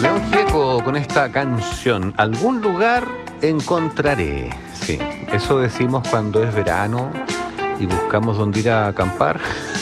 León Gieco con esta canción, Algún lugar encontraré. Sí, eso decimos cuando es verano y buscamos dónde ir a acampar.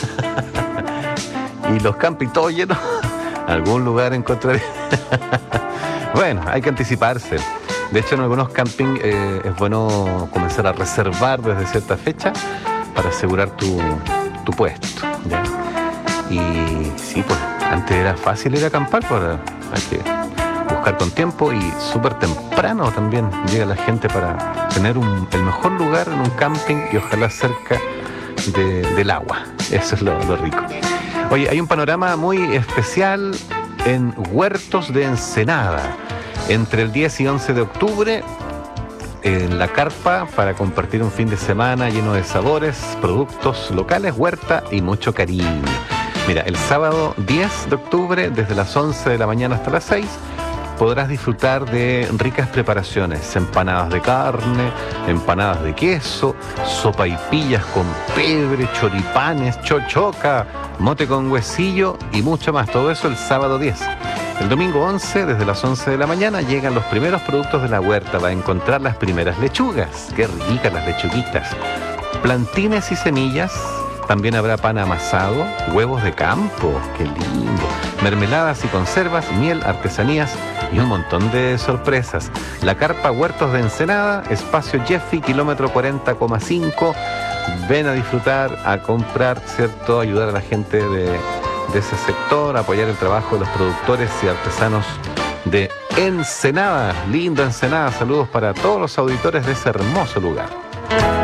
Y los camping todos llenos. Algún lugar encontraré. Bueno, hay que anticiparse. De hecho, en algunos camping es bueno comenzar a reservar desde cierta fecha para asegurar tu puesto, ¿ya? Y sí, pues antes era fácil ir a acampar, pues hay que buscar con tiempo y súper temprano también llega la gente para tener el mejor lugar en un camping y ojalá cerca del agua. Eso es lo rico. Oye, hay un panorama muy especial en Huertos de Ensenada. Entre el 10 y 11 de octubre, en la carpa para compartir un fin de semana lleno de sabores, productos locales, huerta y mucho cariño. Mira, el sábado 10 de octubre, desde las 11 de la mañana hasta las 6, podrás disfrutar de ricas preparaciones, empanadas de carne, empanadas de queso, sopaipillas con pebre, choripanes, chochoca, mote con huesillo y mucho más. Todo eso el sábado 10. El domingo 11, desde las 11 de la mañana, llegan los primeros productos de la huerta. Va a encontrar las primeras lechugas. ¡Qué ricas las lechuguitas! Plantines y semillas. También habrá pan amasado, huevos de campo. ¡Qué lindo! Mermeladas y conservas, miel, artesanías y un montón de sorpresas. La carpa Huertos de Ensenada, espacio Jeffy, kilómetro 40,5. Ven a disfrutar, a comprar, ¿cierto? Ayudar a la gente de ese sector, apoyar el trabajo de los productores y artesanos de Ensenada. Lindo Ensenada, saludos para todos los auditores de ese hermoso lugar.